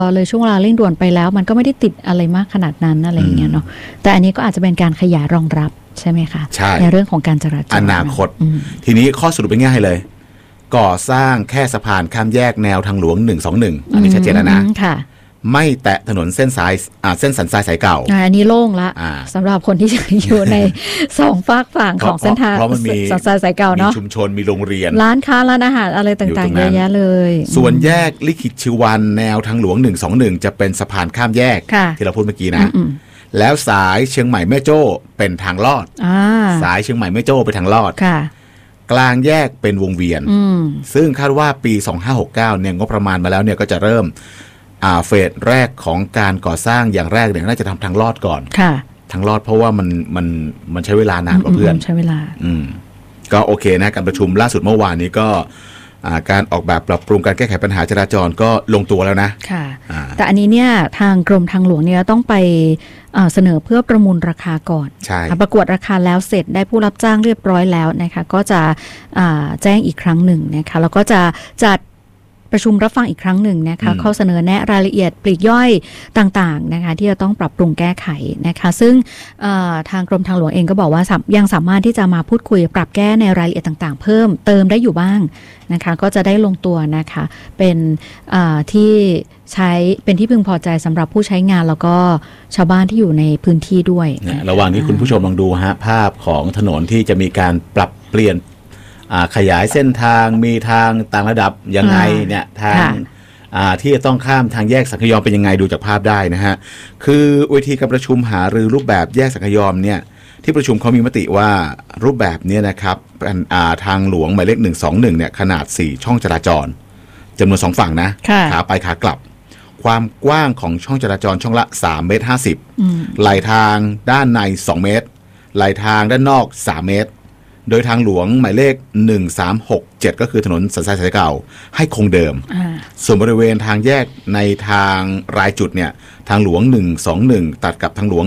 เลยช่วงเวลาเร่งด่วนไปแล้วมันก็ไม่ได้ติดอะไรมากขนาดนั้นอะไรอย่างเงี้ยเนาะแต่อันนี้ก็อาจจะเป็นการขยายรองรับใช่ไหมคะใช่ในเรื่องของการจราจรอนาคตทีนี้ข้อสรุปง่ายๆเลยก่อสร้างแค่สะพานข้ามแยกแนวทางหลวง121อันนี้ชัดเจนแล้วนะไม่แตะถนนเส้นสายเส้นสันทรายสายเก่าอันนี้โล่งละสำหรับคนที่อยู่ในสองฝากฝั่งของเส้นทางสันทรายสายเก่าเนาะมีชุมชนมีโรงเรียนร้านค้าร้านอาหารอะไรต่างๆเยอะแยะเลยส่วนแยกลิขิตชีวันแนวทางหลวง121จะเป็นสะพานข้ามแยกที่เราพูดเมื่อกี้นะแล้วสายเชียงใหม่แม่โจ้เป็นทางลอดสายเชียงใหม่แม่โจ้เป็นทางลอดกลางแยกเป็นวงเวียนซึ่งคาดว่าปี2569เนี่ยงบประมาณมาแล้วเนี่ยก็จะเริ่มเฟสแรกของการก่อสร้างอย่างแรกเนี่ยน่าจะทำทางลอดก่อนทางลอดเพราะว่ามันใช้เวลานานกว่าเพื่อนใช้เวลาก็โอเคนะการประชุมล่าสุดเมื่อวานนี้ก็การออกแบบปรับปรุงการแก้ไขปัญหาจราจรก็ลงตัวแล้วนะค่ะแต่อันนี้เนี่ยทางกรมทางหลวงเนี่ยต้องไปเสนอเพื่อประมูลราคาก่อนประกวดราคาแล้วเสร็จได้ผู้รับจ้างเรียบร้อยแล้วนะคะก็จะแจ้งอีกครั้งหนึ่งนะคะแล้วก็จะจัดประชุมรับฟังอีกครั้งหนึ่งนะคะข้อเสนอแนะรายละเอียดปลีกย่อยต่างๆนะคะที่จะต้องปรับปรุงแก้ไขนะคะซึ่งทางกรมทางหลวงเองก็บอกว่ายังสามารถที่จะมาพูดคุยปรับแก้ในรายละเอียดต่างๆเพิ่มเติมได้อยู่บ้างนะคะก็จะได้ลงตัวนะคะเป็นที่ใช้เป็นที่พึงพอใจสำหรับผู้ใช้งานแล้วก็ชาวบ้านที่อยู่ในพื้นที่ด้วยระหว่างนี้คุณผู้ชมลองดูฮะภาพของถนนที่จะมีการปรับเปลี่ยนขยายเส้นทางมีทางต่างระดับยังไงเนี่ยทางที่จะต้องข้ามทางแยกสังขยอมเป็นยังไงดูจากภาพได้นะฮะคือเวทีการประชุมหารือรูปแบบแยกสังขยอมเนี่ยที่ประชุมเขามีมติว่ารูปแบบนี้นะครับทางหลวงหมายเลข121เนี่ยขนาด4ช่องจราจรจำนวน2ฝั่งนะขาไปขากลับความกว้างของช่องจราจรช่องละ3.50 เมตรไหลทางด้านใน2 เมตรไหลทางด้านนอก3 เมตรโดยทางหลวงหมายเลข1367ก็คือถนนสันทรายสายเก่าให้คงเดิมส่วนบริเวณทางแยกในทางรายจุดเนี่ยทางหลวง121ตัดกับทางหลวง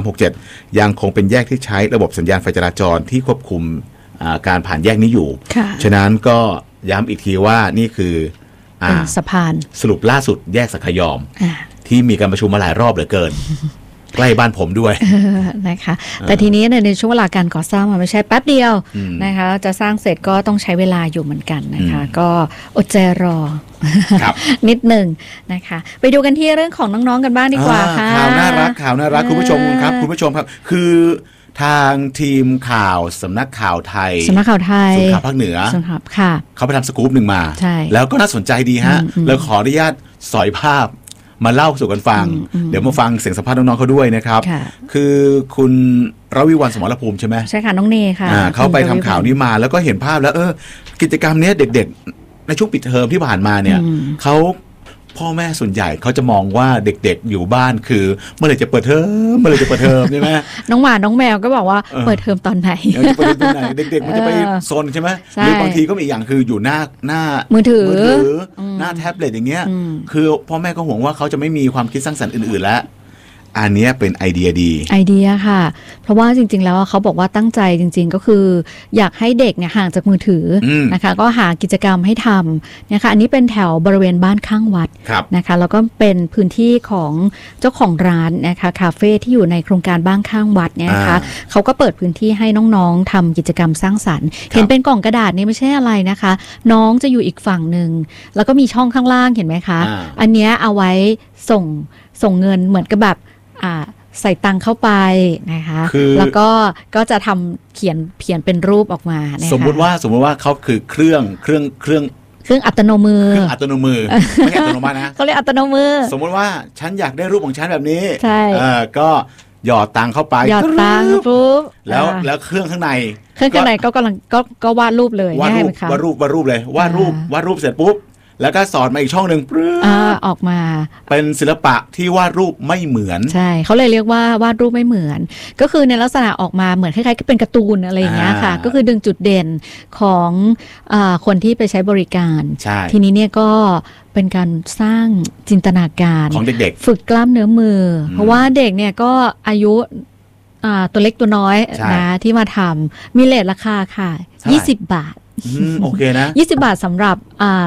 1367ยังคงเป็นแยกที่ใช้ระบบสัญญาณไฟจราจรที่ควบคุมการผ่านแยกนี้อยู่ฉะนั้นก็ย้ำอีกทีว่านี่คือสะพานสรุปล่าสุดแยกสังขยอมที่มีการประชุมมาหลายรอบเหลือเกินใกล้บ้านผมด้วยนะคะแต่ทีนี้ในช่วงเวลาการก่อสร้างมันไม่ใช่แป๊บเดียวนะคะจะสร้างเสร็จก็ต้องใช้เวลาอยู่เหมือนกันนะคะก็อดใจรอนิดหนึ่งนะคะไปดูกันที่เรื่องของน้องๆกันบ้างดีกว่าค่ะข่าวน่ารักคุณผู้ชมครับคือทางทีมข่าวสำนักข่าวไทยสำนักข่าวไทยสำนักข่าวภาคเหนือเขาไปทำสกู๊ปหนึ่งมาแล้วก็น่าสนใจดีฮะแล้วขออนุญาตสอยภาพมาเล่าสู่กันฟังเดี๋ยวมาฟังเสียงสัมภาษณ์น้องๆเขาด้วยนะครับคือคุณรวิวรรณสมรภูมิใช่ไหมใช่ค่ะน้องเนค่ะเขาไปทำข่าวนี้มาแล้วก็เห็นภาพแล้วกิจกรรมนี้เด็กๆในช่วงปิดเทอมที่ผ่านมาเนี่ยเขาพ่อแม่ส่วนใหญ่เขาจะมองว่าเด็กๆอยู่บ้านคือเมื่อไหร่จะเปิดเทอมใช่ไหมน้องหมาน้องแมวก็บอกว่าเปิดเทอมตอนไหนจะเปิดเทอมตอนไหนเด็กๆมันจะไปซนใช่ไหมหรือบางทีก็มีอีกอย่างคืออยู่หน้ามือถือหน้าแท็บเล็ตอย่างเงี้ยคือพ่อแม่ก็ห่วงว่าเขาจะไม่มีความคิดสร้างสรรค์อื่นๆแล้วอันนี้เป็นไอเดียค่ะเพราะว่าจริงๆแล้วเขาบอกว่าตั้งใจจริงๆก็คืออยากให้เด็กเนี่ยห่างจากมือถือนะคะก็หากิจกรรมให้ทำนะคะอันนี้เป็นแถวบริเวณบ้านข้างวัดนะคะแล้วก็เป็นพื้นที่ของเจ้าของร้านนะคะคาเฟ่ที่อยู่ในโครงการบ้านข้างวัดเนี่ยนะคะเขาก็เปิดพื้นที่ให้น้องๆทำกิจกรรมสร้างสรรค์เห็นเป็นกล่องกระดาษนี่ไม่ใช่อะไรนะคะน้องจะอยู่อีกฝั่งนึงแล้วก็มีช่องข้างล่างเห็นไหมคะอันเนี้ยเอาไว้ส่งเงินเหมือนกับแบบใส่ตังเข้าไปนะคะแล้วก็จะทำเขียนเป็นรูปออกมานะคะสมมุติว่าเขาคือเครื่องอัตโนมือไม่ใช่อัตโนมัตินะเขาเรียกอัตโนมือสมมุติว่าฉันอยากได้รูปของฉันแบบนี้ใช่ก็หยอดตังเข้าไปหยอดตังปุ๊บแล้วเครื่องข้างในก็กำลังก็วาดรูปเลยวาดรูปเลยวาดรูปเสร็จปุ๊บแล้วก็สอนมาอีกช่องหนึ่งออกมาเป็นศิลปะที่วาดรูปไม่เหมือนใช่เขาเลยเรียกว่าวาดรูปไม่เหมือนก็คือในลักษณะออกมาเหมือนคล้ายๆกับเป็นการ์ตูนอะไรอย่างเงี้ยค่ะก็คือดึงจุดเด่นของคนที่ไปใช้บริการทีนี้เนี่ยก็เป็นการสร้างจินตนาการของเด็กๆฝึกกล้ามเนื้อมือเพราะว่าเด็กเนี่ยก็อายุตัวเล็กตัวน้อยนะที่มาทำมีเรทราคาค่ะ20 บาทโอเคนะ 20 บาทสำหรับ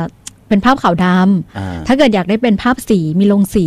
เป็นภาพขาวดำถ้าเกิดอยากได้เป็นภาพสีมีลงสี